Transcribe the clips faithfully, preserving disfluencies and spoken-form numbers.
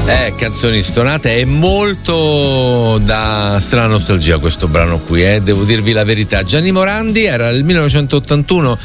Eh, canzoni stonate, è molto da strana nostalgia questo brano qui, eh, devo dirvi la verità. Gianni Morandi era il millenovecentottantuno,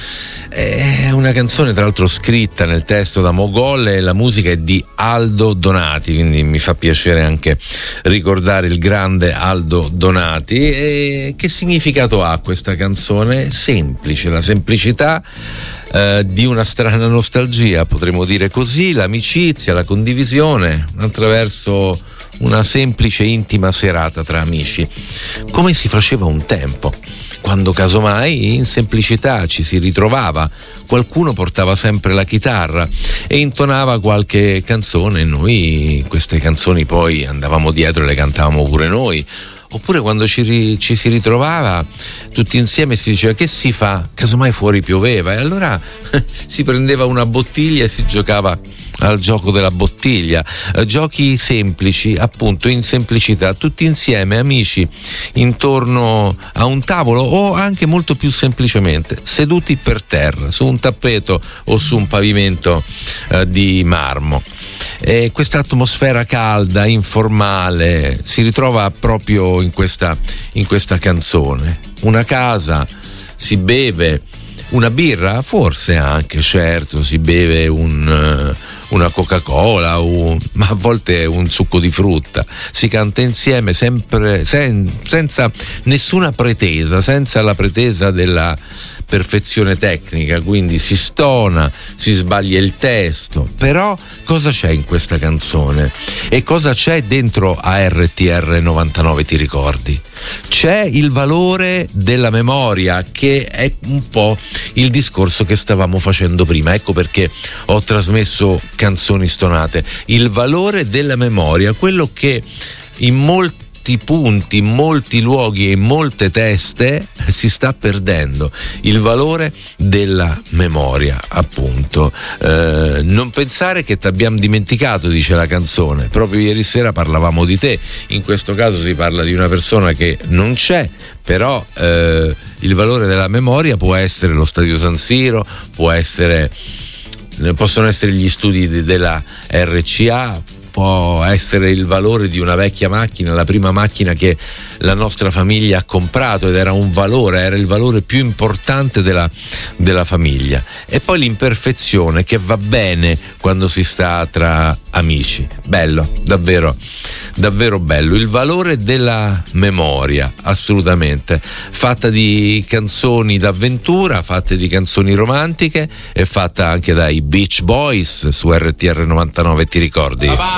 è una canzone tra l'altro scritta nel testo da Mogol e la musica è di Aldo Donati, quindi mi fa piacere anche ricordare il grande Aldo Donati. E che significato ha questa canzone? Semplice, la semplicità Uh, di una strana nostalgia, potremmo dire così, l'amicizia, la condivisione attraverso una semplice intima serata tra amici, come si faceva un tempo, quando casomai in semplicità ci si ritrovava, qualcuno portava sempre la chitarra e intonava qualche canzone e noi queste canzoni poi andavamo dietro e le cantavamo pure noi. Oppure quando ci, ci si ritrovava tutti insieme si diceva: che si fa? Casomai fuori pioveva, e allora si prendeva una bottiglia e si giocava al gioco della bottiglia, eh, giochi semplici, appunto, in semplicità, tutti insieme, amici, intorno a un tavolo o anche molto più semplicemente seduti per terra, su un tappeto o su un pavimento eh, di marmo. E questa atmosfera calda, informale, si ritrova proprio in questa, in questa canzone. Una casa, si beve una birra, forse anche, certo, si beve un, una Coca-Cola, un, ma a volte un succo di frutta. Si canta insieme, sempre sen, senza nessuna pretesa, senza la pretesa della perfezione tecnica, quindi si stona, si sbaglia il testo, però cosa c'è in questa canzone? E cosa c'è dentro A R T R novantanove, ti ricordi? C'è il valore della memoria, che è un po' il discorso che stavamo facendo prima, ecco perché ho trasmesso canzoni stonate. Il valore della memoria, quello che in molti punti, in molti luoghi e in molte teste si sta perdendo, il valore della memoria, appunto. Eh, non pensare che t'abbiamo dimenticato, dice la canzone. Proprio ieri sera parlavamo di te, in questo caso si parla di una persona che non c'è, però eh, il valore della memoria può essere lo Stadio San Siro, può essere, possono essere gli studi de- della R C A, può essere il valore di una vecchia macchina, la prima macchina che la nostra famiglia ha comprato, ed era un valore, era il valore più importante della, della famiglia. E poi l'imperfezione, che va bene quando si sta tra amici. Bello, davvero, davvero bello. Il valore della memoria, assolutamente, fatta di canzoni d'avventura, fatte di canzoni romantiche e fatta anche dai Beach Boys su R T R novantanove, ti ricordi?